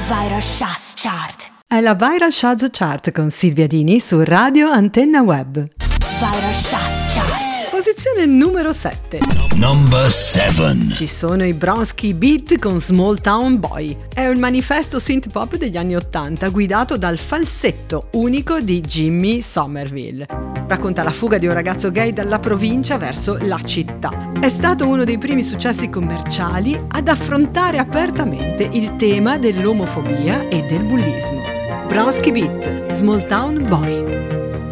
Viral Shots Chart. È la Viral Shots Chart con Silvia Dini su Radio Antenna Web. Viral Shots Chart. Posizione numero 7. Number 7. Ci sono i Bronski Beat con Small Town Boy. È un manifesto synth pop degli anni 80 guidato dal falsetto unico di Jimmy Somerville. Racconta la fuga di un ragazzo gay dalla provincia verso la città. È stato uno dei primi successi commerciali ad affrontare apertamente il tema dell'omofobia e del bullismo. Bronski Beat, Small Town Boy.